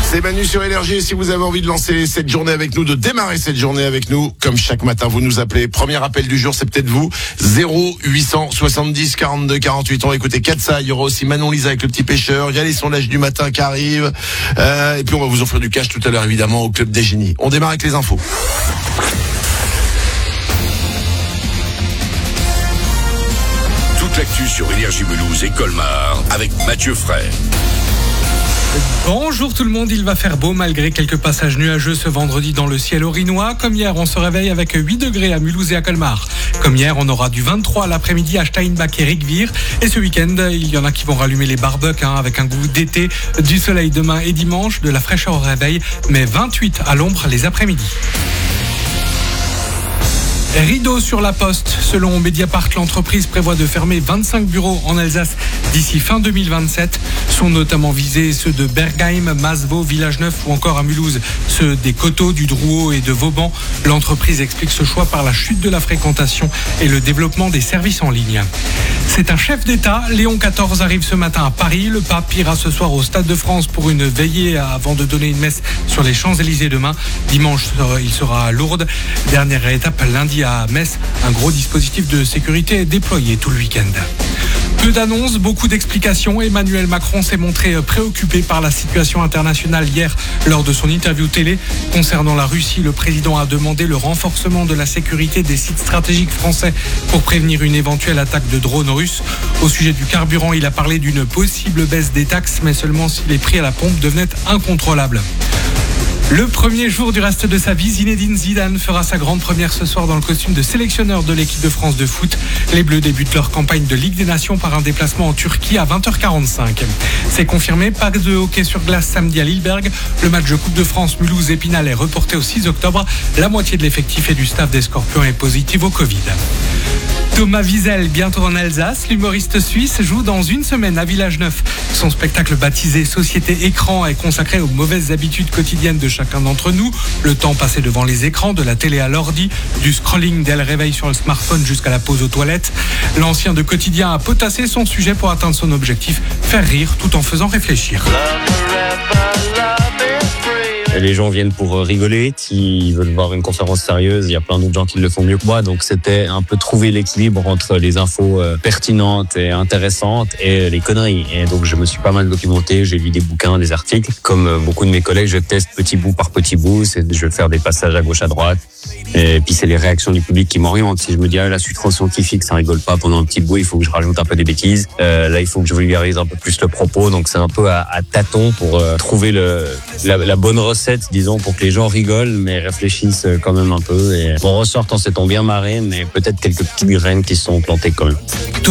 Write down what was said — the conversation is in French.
C'est Manu sur Énergie. Si vous avez envie de lancer cette journée avec nous, de démarrer cette journée avec nous, comme chaque matin, vous nous appelez. Premier appel du jour, c'est peut-être vous. 0870 42 48. On va écouter Katsa. Il y aura aussi Manon Lisa avec le petit pêcheur. Il y a les sondages du matin qui arrivent. Et puis on va vous offrir du cash tout à l'heure, évidemment, au Club des Génies. On démarre avec les infos. Toute l'actu sur Énergie Mulhouse et Colmar avec Mathieu Frey. Bonjour tout le monde, il va faire beau malgré quelques passages nuageux ce vendredi dans le ciel orinois. Comme hier, on se réveille avec 8 degrés à Mulhouse et à Colmar. Comme hier, on aura du 23 l'après-midi à Steinbach et Rigvir. Et ce week-end, il y en a qui vont rallumer les barbecues avec un goût d'été, du soleil demain et dimanche, de la fraîcheur au réveil, mais 28 à l'ombre les après-midi. Rideau sur la Poste. Selon Mediapart, l'entreprise prévoit de fermer 25 bureaux en Alsace d'ici fin 2027. Sont notamment visés ceux de Bergheim, Masevaux, Village-Neuf ou encore à Mulhouse, ceux des Coteaux, du Drouot et de Vauban. L'entreprise explique ce choix par la chute de la fréquentation et le développement des services en ligne. C'est un chef d'État. Léon XIV arrive ce matin à Paris. Le pape ira ce soir au Stade de France pour une veillée avant de donner une messe sur les Champs-Élysées demain. Dimanche, il sera à Lourdes. Dernière étape lundi à Metz. Un gros dispositif de sécurité est déployé tout le week-end. Peu d'annonces, beaucoup d'explications. Emmanuel Macron s'est montré préoccupé par la situation internationale hier lors de son interview télé. Concernant la Russie, le président a demandé le renforcement de la sécurité des sites stratégiques français pour prévenir une éventuelle attaque de drones russes. Au sujet du carburant, il a parlé d'une possible baisse des taxes, mais seulement si les prix à la pompe devenaient incontrôlables. Le premier jour du reste de sa vie, Zinedine Zidane fera sa grande première ce soir dans le costume de sélectionneur de l'équipe de France de foot. Les Bleus débutent leur campagne de Ligue des Nations par un déplacement en Turquie à 20h45. C'est confirmé, pas de hockey sur glace samedi à Lilleberg. Le match de Coupe de France Mulhouse-Épinal est reporté au 6 octobre. La moitié de l'effectif et du staff des Scorpions est positif au Covid. Thomas Wiesel, bientôt en Alsace, l'humoriste suisse joue dans une semaine à Village-Neuf. Son spectacle baptisé Société Écran est consacré aux mauvaises habitudes quotidiennes de chacun d'entre nous. Le temps passé devant les écrans, de la télé à l'ordi, du scrolling dès le réveil sur le smartphone jusqu'à la pause aux toilettes. L'ancien de Quotidien a potassé son sujet pour atteindre son objectif, faire rire tout en faisant réfléchir. Les gens viennent pour rigoler, s'ils veulent voir une conférence sérieuse, il y a plein d'autres gens qui le font mieux que moi, donc c'était un peu trouver l'équilibre entre les infos pertinentes et intéressantes et les conneries. Et donc je me suis pas mal documenté, j'ai lu des bouquins, des articles. Comme beaucoup de mes collègues, je teste petit bout par petit bout, je vais faire des passages à gauche à droite. Et puis c'est les réactions du public qui m'orientent. Si je me dis là je suis trop scientifique, ça rigole pas pendant un petit bout, il faut que je rajoute un peu des bêtises. Là il faut que je vulgarise un peu plus le propos, donc c'est un peu à tâtons pour trouver la bonne recette, disons, pour que les gens rigolent mais réfléchissent quand même un peu. Et on ressort en s'étant bien marré, mais peut-être quelques petites graines qui se sont plantées quand même.